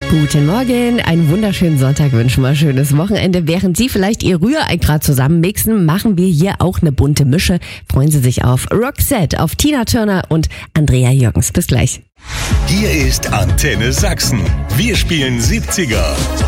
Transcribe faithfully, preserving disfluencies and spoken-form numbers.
Guten Morgen, einen wunderschönen Sonntag wünschen wir, schönes Wochenende. Während Sie vielleicht Ihr Rührei gerade zusammenmixen, machen wir hier auch eine bunte Mische. Freuen Sie sich auf Roxette, auf Tina Turner und Andrea Jürgens. Bis gleich. Hier ist Antenne Sachsen. Wir spielen siebziger.